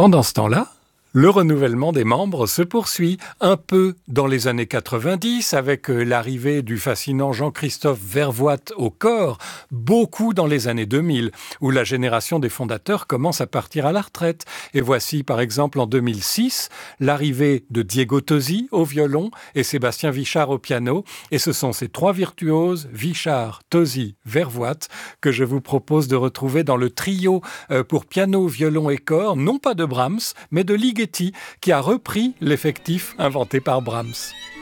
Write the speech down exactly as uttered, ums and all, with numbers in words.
Pendant ce temps-là, le renouvellement des membres se poursuit un peu dans les années quatre-vingt-dix avec l'arrivée du fascinant Jean-Christophe Vervoite au corps, beaucoup dans les années deux mille, où la génération des fondateurs commence à partir à la retraite. Et voici par exemple en deux mille six l'arrivée de Diego Tosi au violon et Sébastien Vichard au piano. Et ce sont ces trois virtuoses, Vichard, Tosi, Vervoite, que je vous propose de retrouver dans le trio pour piano, violon et corps, non pas de Brahms, mais de Ligeti, qui a repris l'effectif inventé par Brahms.